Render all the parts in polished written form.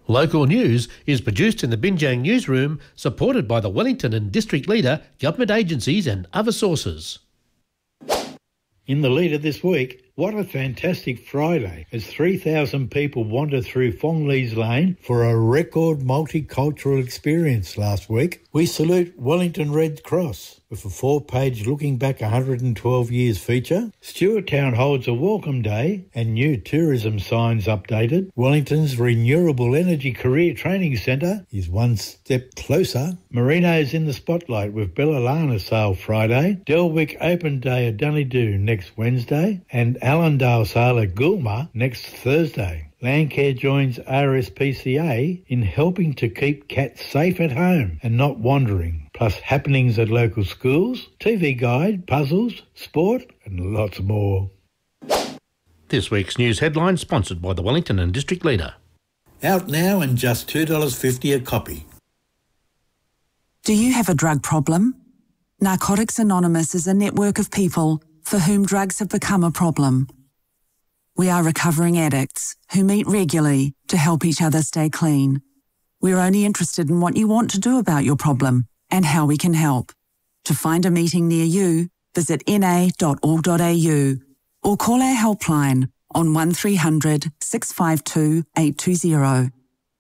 Local news is produced in the Binjang newsroom, supported by the Wellington and District Leader, government agencies and other sources. In the leader this week, what a fantastic Friday as 3,000 people wandered through Fong Lee's Lane for a record multicultural experience last week. We salute Wellington Red Cross with a 4-page Looking Back 112 Years feature. Stewart Town holds a welcome day and new tourism signs updated. Wellington's Renewable Energy Career Training Centre is one step closer. Merino's in the spotlight with Bellalana sale Friday. Delwick Open Day at Dunedoo next Wednesday and Allendale sale at Goolma next Thursday. Landcare joins RSPCA in helping to keep cats safe at home and not wandering, plus happenings at local schools, TV guide, puzzles, sport and lots more. This week's news headline sponsored by the Wellington and District Leader. Out now and just $2.50 a copy. Do you have a drug problem? Narcotics Anonymous is a network of people for whom drugs have become a problem. We are recovering addicts who meet regularly to help each other stay clean. We're only interested in what you want to do about your problem and how we can help. To find a meeting near you, visit na.org.au or call our helpline on 1300 652 820.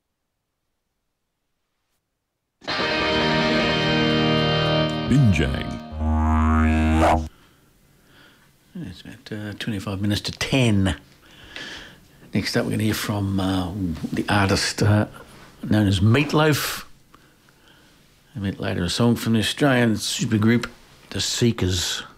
Binjang. It's about 25 minutes to 10. Next up, we're going to hear from the artist known as Meatloaf. A bit later, a song from the Australian supergroup, The Seekers.